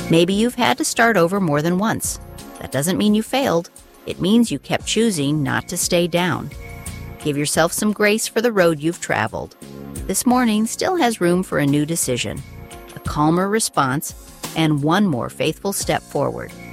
Maybe you've had to start over more than once. That doesn't mean you failed. It means you kept choosing not to stay down. Give yourself some grace for the road you've traveled. This morning still has room for a new decision, a calmer response, and one more faithful step forward.